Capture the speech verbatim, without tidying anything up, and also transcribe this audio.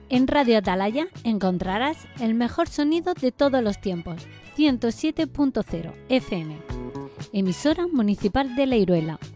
En Radio Atalaya encontrarás el mejor sonido de todos los tiempos, ciento siete punto cero F M, emisora municipal de La Iruela.